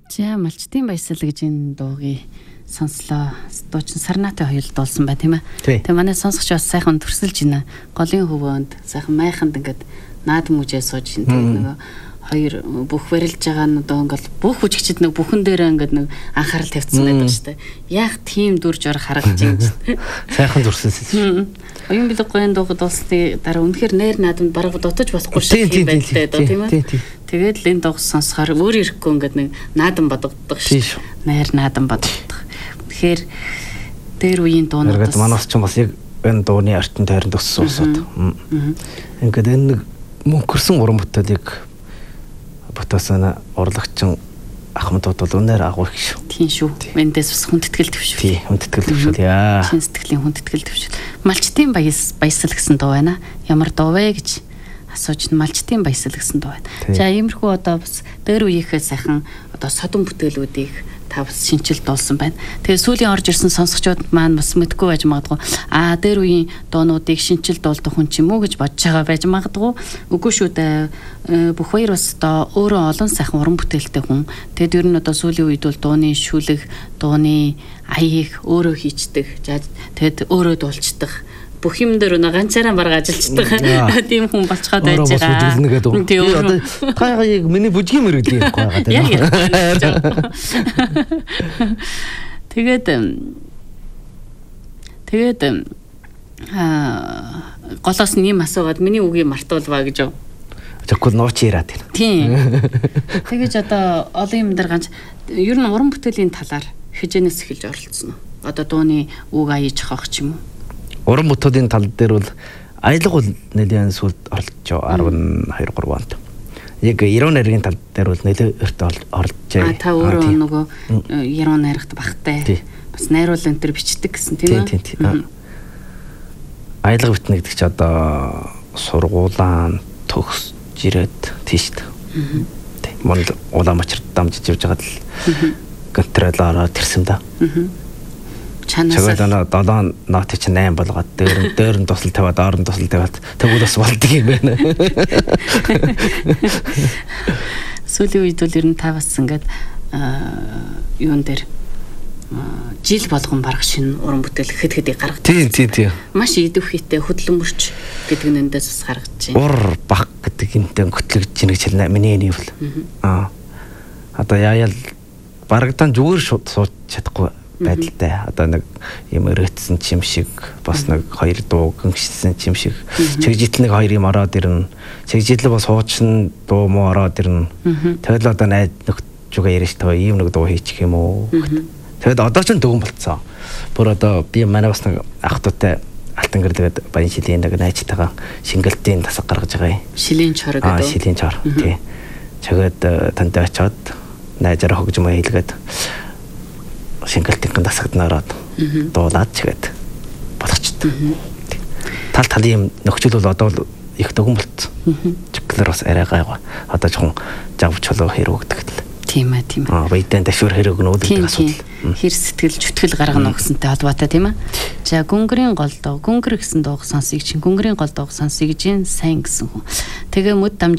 За малчтын баясгал гэж энэ дуугийг сонслоо. Дуучин Сарнаатай хоёул дуулсан бай тийм ээ. Тэгээ манай сонсогч бас сайхан төрсөлж байна. Голын хөвөөнд сайхан майханд ингээд наад мүжээ сууж ин тэгээ нөгөө хоёр бүх барилж байгаа нь одоо ингээд бүх хүчгчд нэг бүхэн дээрээ ингээд нэг анхаарал тавьсан байдаг шүү дээ. Яг тийм дүр жураг харагдаж байна. Сайхан төрсөлсөн. Оюун билэг гоён дуугад улсны дараа үнэхээр нээр наадамд бараг дутаж болохгүй шиг байлтай доо тийм ээ. Тэгээд л энэ дууг сонсохоор өөр ирэхгүй ингээд нэг наадам бодогддог шүү. Нээр наадам бодогддог. Тэгэхээр дээр үеийн дуунууд манаас ч бас яг энэ дууны артын тайранд өссөн усууд. Ингээд энэ нэг мөнхөрсөн уран бүтээлийг ботосона урлагчин ахмадууд бол үнээр агуу их шүү. Тийм шүү. Эндээс бас хүндэтгэл төвшөө. Тийм, хүндэтгэл төвшөө яа. Чин сэтгэлийн хүндэтгэл төвшөө. Малчтын баясгал гэсэн дуу байна. Ямар дуу вэ гэж асууж нь малчтын баясгал гэсэн дуу байна. За иймэрхүү одоо бас дээр үеийнхээ сайхан одоо содон бүтээлүүдийг та бас шинжил дуулсан байна. Тэгээ сүүлийн орж ирсэн сонсогчдод маань бас мэдгүй байж магадгүй. Дээр үеийн дуунуудыг шинжил дуулдаг хүн ч юм уу гэж бодож байгаа байж магадгүй. Үгүй шүү дээ. Бүх хоёр бас одоо өөрөө олон сайхан уран бүтээлтэй хүн. Тэгээд ер нь одоо сүүлийн үед бол дууны шүлэг, дууны аяыг өөрөө хийчдэг. Тэгээд өөрөө дуулцдаг. Бүх юм дээр нэг ганцаараа бараг ажиллаждаг. Тийм хүн болцоход байж байгаа. Тийм. Та яг миний бүжгийн мөрөглөө байхгүй байгаа. Тэгээд голоос нэм асуугаад миний үгийг мартуулваа гэж юу? Тэгэхгүй нууч яраад байна. Тийм. Тэгэж одоо олон юм дээр ганц ер нь уран бүтээлийн талаар хижээнээс эхэлж оролцсон уу? Одоо дууны үг аяж хавах ч юм уу? Уран бүтээлийн тал дээр бол аялал бол нэлээд сүлд оролцож 12 3 онд. Яг 90 найргийн тал дээр бол нэлээд өрт оролцож. Та өөрөө нөгөө 90 найрагт багтай. Бас найруулал энэ төр бичдэг гэсэн тийм үү? Тийм. Аялал бүтнэ гэдэг чи одоо сургуулаан төгсж ирээд тийш дээ. Тийм. Монд Улаанбаатар дамжиж явж байгаад л контролороо тэрсэн да. Чанаас 7 нот чи 8 болгоод дээр нь тусал тавиад орон тусал тавиад тэгвэл бас болдго юм байна. Сүүлийн үед бол ер нь та бас ингээд юун дээр жил болгон барах шинэ уран бүтээл хэд гаргадаг. Тийм. Маш идэвхийтэй хөдөлмөрч гэдэг нь эндээс бас гаргаж байна. Ур баг гэдэг энтэй хөтлөгдөж ийн гэж хэлнэ. Миний энэ бол. Одоо яаял барагдан зүгээр шууд сууж чадахгүй байдалтай. Одоо нэг юм өрөөцсөн чим шиг бас нэг хоёр дуу гүншсэн чим шиг чигжитл нэг хоёр юм ороод ирнэ. Чигжитл бас хуучин дуу муу ороод ирнэ. Тэгэл одоо найд нөхжүгээ яриаш тав ийм нэг дуу хийчих юм уу. Тэгэд одоо ч дөгөн болцсон. Бүр одоо би манай бас нэг ах トゥ тай алтан гэрлээд баян шилийн нэг найзтайгаа шингэлтийн тасаг гаргаж байгаа юм. Шилийн чор гэдэг. Шилийн чор. Тий. Чагаад тантай очоод найзаараа хөгжмөө хийлгээд шингэлтийн тасагд нараад дуулаад чигээд болгочтой. Тал талын нөхцөл бол одоо их дөгөн болцсон. Чиглэр бас арай гайгаа. Одоо жоохон жав чулуу хэрвэгдэг л. Тийм ээ. Баядан дэвшүүр хэрэг нь үүдэх асуудал. Хэр сэтгэл чөтгөл гаргана гэсэнтэй холбоотой тийм ээ. За гүнгэрийн гол доо, гүнгэр гэсэн дууг сонсъё чинь гүнгэрийн гол дууг сонсъё гэж сайн гэсэн хүн. Тэгээ мөд